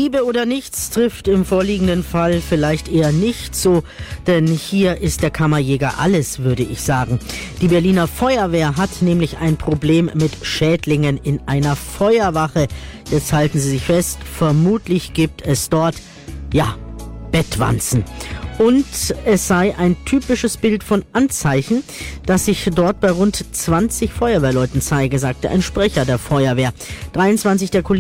Liebe oder nichts trifft im vorliegenden Fall vielleicht eher nicht so, denn hier ist der Kammerjäger alles, würde ich sagen. Die Berliner Feuerwehr hat nämlich ein Problem mit Schädlingen in einer Feuerwache. Jetzt halten Sie sich fest, vermutlich gibt es dort, Bettwanzen. Und es sei ein typisches Bild von Anzeichen, das sich dort bei rund 20 Feuerwehrleuten zeige, sagte ein Sprecher der Feuerwehr. 23 der Kollegen